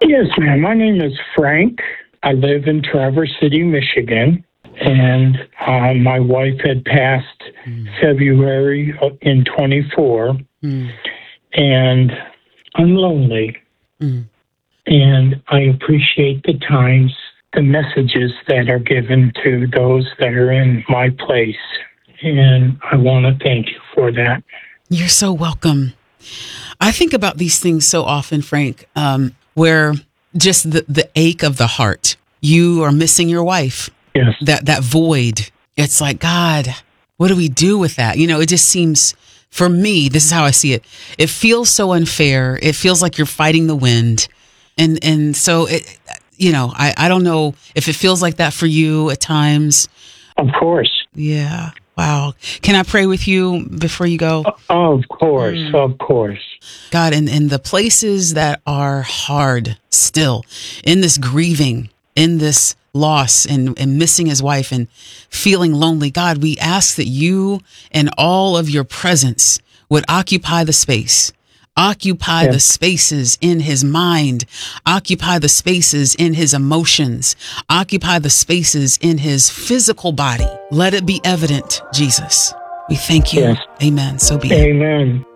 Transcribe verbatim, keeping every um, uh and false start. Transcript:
Yes, ma'am. My name is Frank. I live in Traverse City, Michigan. And uh, my wife had passed mm. February in twenty-four. Mm. And I'm lonely. Mm. And I appreciate the times, the messages that are given to those that are in my place. And I want to thank you for that. You're so welcome. I think about these things so often, Frank, um, where just the, the ache of the heart. You are missing your wife. Yes. That, that void. It's like, God, what do we do with that? You know, it just seems, for me, this is how I see it. It feels so unfair. It feels like you're fighting the wind. And and so, it, you know, I, I don't know if it feels like that for you at times. Of course. Yeah. Wow. Can I pray with you before you go? Of course. Mm. Of course. God, in, in the places that are hard still, in this grieving, in this loss and, and missing his wife and feeling lonely, God, we ask that you and all of your presence would occupy the space. Occupy yes. the spaces in his mind. Occupy the spaces in his emotions. Occupy the spaces in his physical body. Let it be evident, Jesus. We thank you. Yes. Amen. So be it. Amen.